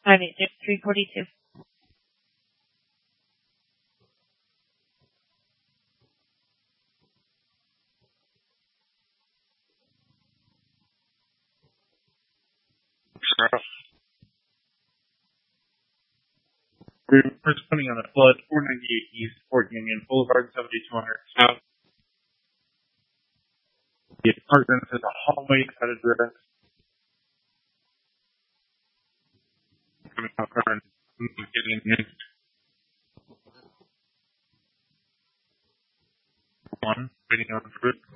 96, 342. We're responding on a flood, 498 East, Fort Union Boulevard, 7200 South. The apartment has a hallway that address. Coming out there and getting in. One, waiting on the